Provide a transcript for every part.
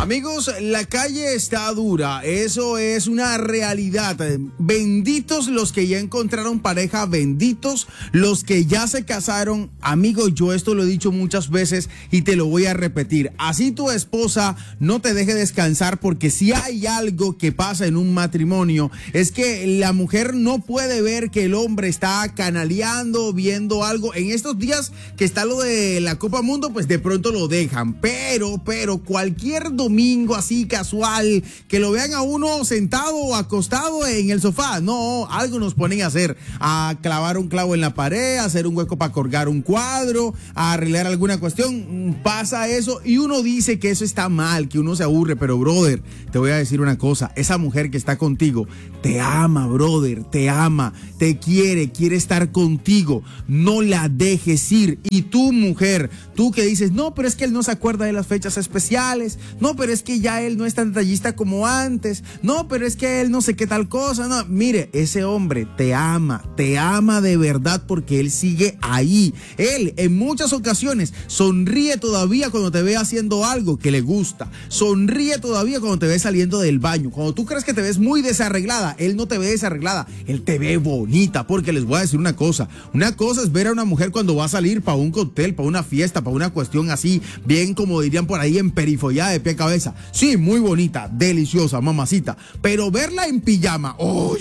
Amigos, la calle está dura, eso es una realidad. Benditos los que ya encontraron pareja, benditos los que ya se casaron. Amigo, yo esto lo he dicho muchas veces y te lo voy a repetir. Así tu esposa no te deje descansar, porque si hay algo que pasa en un matrimonio es que la mujer no puede ver que el hombre está canaleando, viendo algo. En estos días que está lo de la Copa Mundo, pues de pronto lo dejan, pero cualquier domingo así casual, que lo vean a uno sentado o acostado en el sofá, no, algo nos ponen a hacer, a clavar un clavo en la pared, a hacer un hueco para colgar un cuadro, a arreglar alguna cuestión. Pasa eso y uno dice que eso está mal, que uno se aburre, pero brother, te voy a decir una cosa, esa mujer que está contigo te ama, brother, te ama, te quiere estar contigo, no la dejes ir. Y tú, mujer, tú que dices, no, pero es que él no se acuerda de las fechas especiales, no, pero es que ya él no es tan detallista como antes, no, pero es que él no sé qué tal cosa, no, mire, ese hombre te ama de verdad, porque él sigue ahí. Él en muchas ocasiones sonríe todavía cuando te ve haciendo algo que le gusta, sonríe todavía cuando te ve saliendo del baño. Cuando tú crees que te ves muy desarreglada, él no te ve desarreglada, él te ve bonita, porque les voy a decir una cosa es ver a una mujer cuando va a salir para un cóctel, para una fiesta, para una cuestión así, bien como dirían por ahí, emperifollada de pie a cabeza. Sí, muy bonita, deliciosa, mamacita, pero verla en pijama,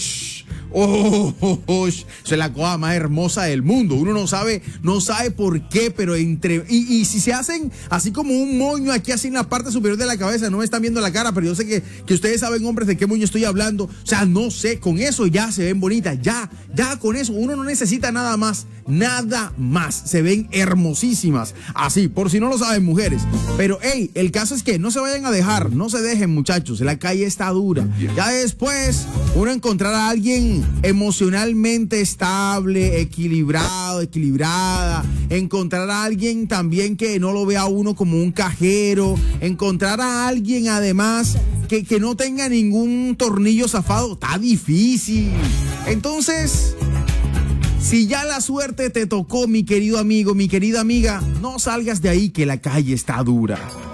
eso es la cosa más hermosa del mundo. Uno no sabe por qué, pero y si se hacen así como un moño aquí así en la parte superior de la cabeza, no me están viendo la cara, pero yo sé que ustedes saben, hombres, de qué moño estoy hablando. O sea, no sé, con eso ya se ven bonitas, ya con eso uno no necesita nada más, se ven hermosísimas, así, por si no lo saben, mujeres. Pero hey, el caso es que no se vayan a dejar, no se dejen, muchachos, la calle está dura. Ya después uno encontrar a alguien emocionalmente estable, equilibrada, encontrar a alguien también que no lo vea a uno como un cajero, encontrar a alguien además que no tenga ningún tornillo zafado, está difícil. Entonces, si ya la suerte te tocó, mi querido amigo, mi querida amiga, no salgas de ahí, que la calle está dura.